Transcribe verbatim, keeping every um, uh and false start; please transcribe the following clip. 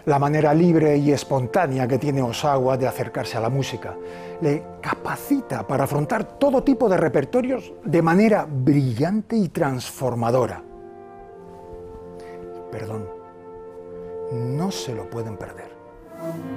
la manera libre y espontánea que tiene Osawa de acercarse a la música. Le capacita para afrontar todo tipo de repertorios de manera brillante y transformadora. Perdón, no se lo pueden perder.